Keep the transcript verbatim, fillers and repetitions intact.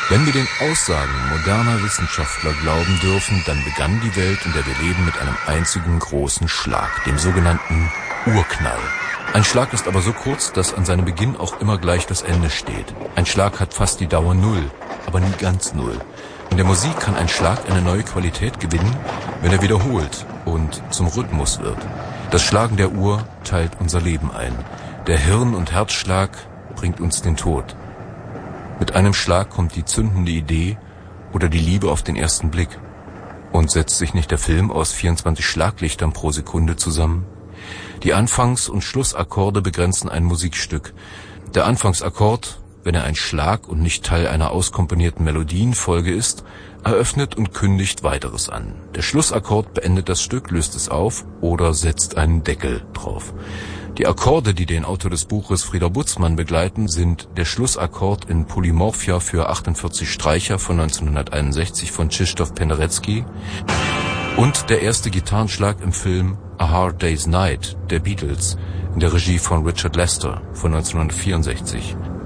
Wenn wir den Aussagen moderner Wissenschaftler glauben dürfen, dann begann die Welt, in der wir leben, mit einem einzigen großen Schlag, dem sogenannten Urknall. Ein Schlag ist aber so kurz, dass an seinem Beginn auch immer gleich das Ende steht. Ein Schlag hat fast die Dauer Null, aber nie ganz Null. In der Musik kann ein Schlag eine neue Qualität gewinnen, wenn er wiederholt und zum Rhythmus wird. Das Schlagen der Uhr teilt unser Leben ein. Der Hirn- und Herzschlag bringt uns den Tod. Mit einem Schlag kommt die zündende Idee oder die Liebe auf den ersten Blick. Und setzt sich nicht der Film aus vierundzwanzig Schlaglichtern pro Sekunde zusammen? Die Anfangs- und Schlussakkorde begrenzen ein Musikstück. Der Anfangsakkord, wenn er ein Schlag und nicht Teil einer auskomponierten Melodienfolge ist, eröffnet und kündigt Weiteres an. Der Schlussakkord beendet das Stück, löst es auf oder setzt einen Deckel drauf. Die Akkorde, die den Autor des Buches Frieder Butzmann begleiten, sind der Schlussakkord in Polymorphia für achtundvierzig Streicher von neunzehnhunderteinundsechzig von Krzysztof Penderecki und der erste Gitarrenschlag im Film A Hard Day's Night der Beatles in der Regie von Richard Lester von neunzehnhundertvierundsechzig.